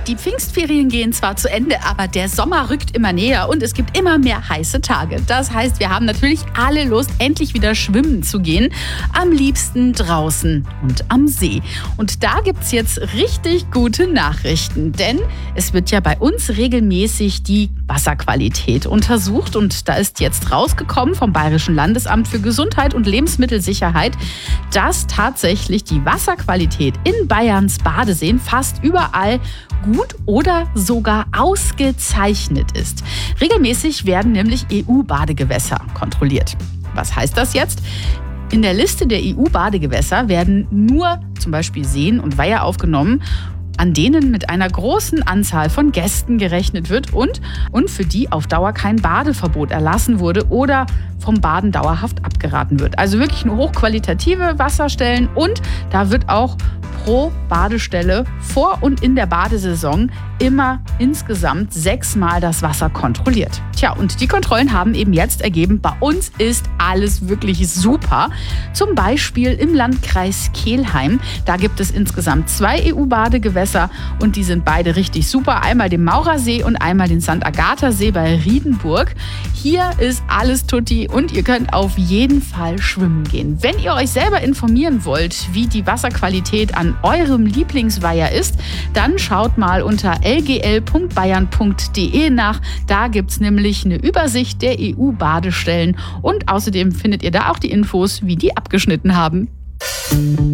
Die Pfingstferien gehen zwar zu Ende, aber der Sommer rückt immer näher und es gibt immer mehr heiße Tage. Das heißt, wir haben natürlich alle Lust, endlich wieder schwimmen zu gehen. Am liebsten draußen und am See. Und da gibt's jetzt richtig gute Nachrichten, denn es wird ja bei uns regelmäßig die Wasserqualität untersucht und da ist jetzt rausgekommen vom Bayerischen Landesamt für Gesundheit und Lebensmittelsicherheit, dass tatsächlich die Wasserqualität in Bayerns Badeseen fast überall gut oder sogar ausgezeichnet ist. Regelmäßig werden nämlich EU-Badegewässer kontrolliert. Was heißt das jetzt? In der Liste der EU-Badegewässer werden nur zum Beispiel Seen und Weiher aufgenommen, an denen mit einer großen Anzahl von Gästen gerechnet wird und für die auf Dauer kein Badeverbot erlassen wurde oder vom Baden dauerhaft abgeraten wird. Also wirklich nur hochqualitative Wasserstellen und da wird auch pro Badestelle vor und in der Badesaison immer insgesamt 6-mal das Wasser kontrolliert. Tja, und die Kontrollen haben eben jetzt ergeben, bei uns ist alles wirklich super. Zum Beispiel im Landkreis Kelheim. Da gibt es insgesamt 2 EU-Badegewässer und die sind beide richtig super. Einmal den Maurersee und einmal den St. Agatha-See bei Riedenburg. Hier ist alles tutti und ihr könnt auf jeden Fall schwimmen gehen. Wenn ihr euch selber informieren wollt, wie die Wasserqualität an eurem Lieblingsweiher ist, dann schaut mal unter lgl.bayern.de nach. Da gibt es nämlich eine Übersicht der EU-Badestellen und außerdem findet ihr da auch die Infos, wie die abgeschnitten haben.